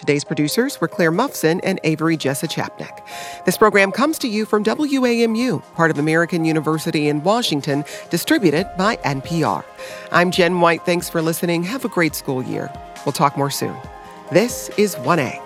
Today's producers were Claire Muffson and Avery Jessa-Chapnick. This program comes to you from WAMU, part of American University in Washington, distributed by NPR. I'm Jen White. Thanks for listening. Have a great school year. We'll talk more soon. This is 1A.